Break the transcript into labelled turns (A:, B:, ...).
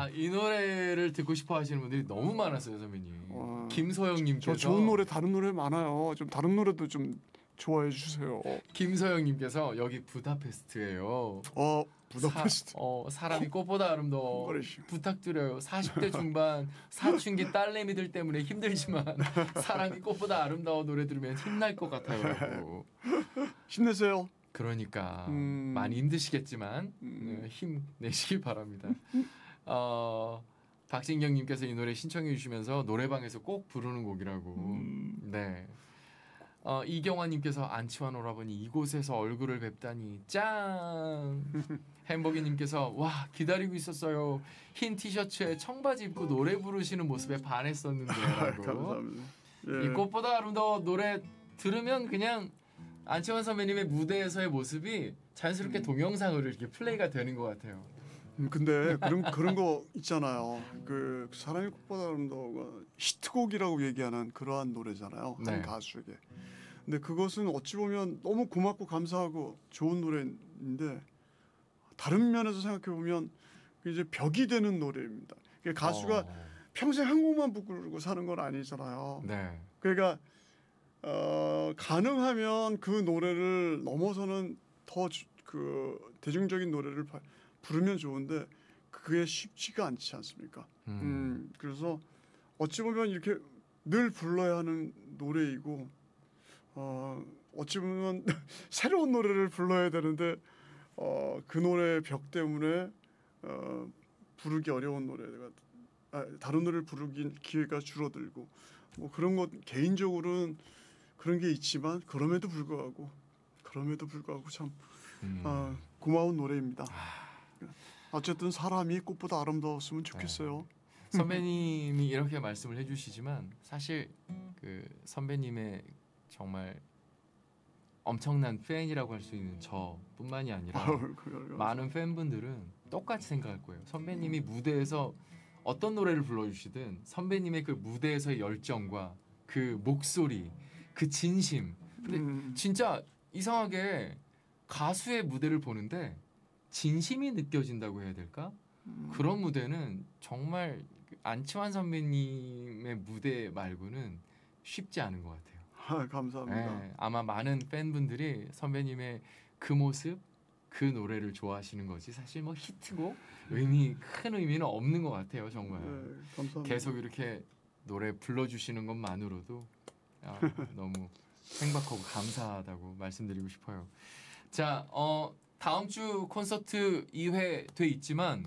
A: 이 노래를 듣고 싶어 하시는 분들이 너무 많았어요, 선배님. 김소영님께서.
B: 저 좋은 노래, 다른 노래 많아요. 좀 다른 노래도 좀 좋아해 주세요.
A: 김소영님께서 여기 부다페스트예요.
B: 부다페스트.
A: 사람이 꽃보다 아름다워. 부탁드려요. 40대 중반 사춘기 딸내미들 때문에 힘들지만 사람이 꽃보다 아름다워 노래 들으면 힘날 것 같아요.
B: 힘내세요.
A: 그러니까 많이 힘드시겠지만 힘 내시길 바랍니다. 박진경님께서 이 노래 신청해 주시면서 노래방에서 꼭 부르는 곡이라고. 네. 이경화님께서 안치환 오라버니 이곳에서 얼굴을 뵙다니 짱. 햄버기님께서 와 기다리고 있었어요. 흰 티셔츠에 청바지 입고 노래 부르시는 모습에 반했었는데라고.
B: 감사합니다. 예.
A: 이 꽃보다 아름다워 노래 들으면 그냥 안치환 선배님의 무대에서의 모습이 자연스럽게 동영상으로 이렇게 플레이가 되는 것 같아요.
B: 근데 그런 거 있잖아요. 그 사람이 꽃보다 아름다워가 히트곡이라고 얘기하는 그러한 노래잖아요.
A: 네.
B: 한 가수에게. 근데 그것은 어찌 보면 너무 고맙고 감사하고 좋은 노래인데 다른 면에서 생각해 보면 이제 벽이 되는 노래입니다. 가수가 평생 한 곡만 부르고 사는 건 아니잖아요.
A: 네.
B: 그러니까 가능하면 그 노래를 넘어서는 더 그 대중적인 노래를 부르면 좋은데 그게 쉽지가 않지 않습니까? 그래서 어찌 보면 이렇게 늘 불러야 하는 노래이고 어찌 보면 새로운 노래를 불러야 되는데 그 노래의 벽 때문에 부르기 어려운 노래가 다른 노래를 부르기 기회가 줄어들고 뭐 그런 것 개인적으로는 그런 게 있지만 그럼에도 불구하고 참 고마운 노래입니다. 어쨌든 사람이 꽃보다 아름다웠으면 좋겠어요.
A: 선배님이 이렇게 말씀을 해주시지만 사실 그 선배님의 정말 엄청난 팬이라고 할 수 있는 저뿐만이 아니라 많은 팬분들은 똑같이 생각할 거예요. 선배님이 무대에서 어떤 노래를 불러주시든 선배님의 그 무대에서의 열정과 그 목소리, 그 진심. 근데 진짜 이상하게 가수의 무대를 보는데 진심이 느껴진다고 해야 될까? 그런 무대는 정말 안치환 선배님의 무대 말고는 쉽지 않은 것 같아요.
B: 감사합니다.
A: 네, 아마 많은 팬분들이 선배님의 그 모습, 그 노래를 좋아하시는 거지 사실 뭐 히트곡 큰 의미는 없는 것 같아요. 정말.
B: 네, 감사합니다.
A: 계속 이렇게 노래 불러주시는 것만으로도 너무 행복하고 감사하다고 말씀드리고 싶어요. 자, 다음 주 콘서트 2회 돼 있지만